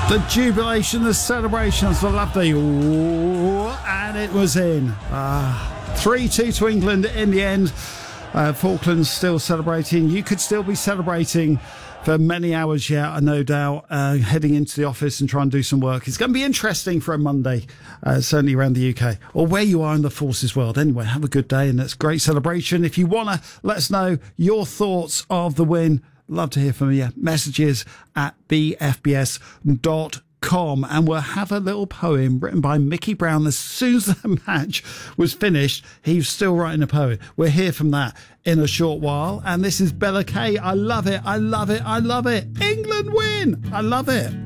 The jubilation, the celebrations, the lovely, and it was in. 3-2 to England in the end. Falklands still celebrating. You could still be celebrating for many hours yet, no doubt, heading into the office and trying to do some work. It's going to be interesting for a Monday, certainly around the UK, or where you are in the forces world. Anyway, have a good day, and it's a great celebration. If you want to let us know your thoughts of the win, love to hear from you. Messages at bfbs.com. And we'll have a little poem written by Mickey Brown. As soon as the match was finished, he was still writing a poem. We'll hear from that in a short while. And this is Bella Kay. I love it. I love it. I love it. England win. I love it.